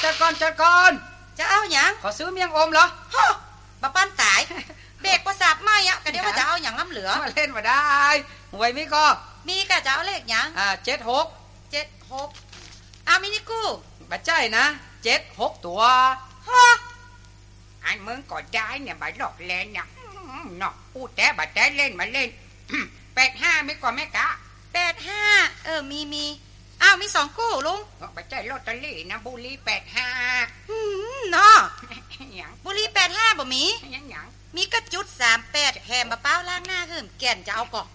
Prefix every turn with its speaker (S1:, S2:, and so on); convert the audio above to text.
S1: จัดก่อน
S2: จะเอาหยัง
S1: ขอซื้อเมียงอมเหรอ
S2: ฮะบ่ปั้นตายเบรกประสาทไม่อะก็เดี๋ยวว่าจะเอาหยังน้ำเหลือ
S1: มาเล่นมาได้หวยมีก็
S2: มีก็จะเอาเลขหยัง
S1: 76
S2: เอามินิกู้
S1: บัดใจนะ76ตัว
S2: ฮะ
S3: อันมึงก็ได้เนี่ยบัดหลอกเล่นเนี่ยเนาะอู้แต่บัดแต่เล่นมาเล่น85ไม่ก่อนแม่กะ
S2: 85มีอ้าวมี2กู้ลุง
S3: บัดใจลอตเตอรี่นะบุรี85
S2: เนาะ
S3: หยัง
S2: บุรี85บ่มี
S3: หยัง
S2: มีกระจุด38แถมมะพร้าวล้างหน้าขึ้นแก่นจะเอาก่อน